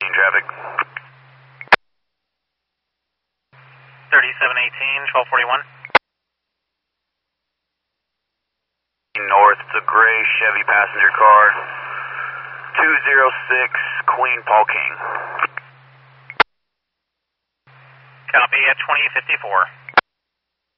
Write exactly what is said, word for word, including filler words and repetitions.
Traffic. thirty-seven eighteen, twelve forty-one. North, it's a gray Chevy passenger car. two zero six, Queen Paul King. Copy at twenty fifty-four.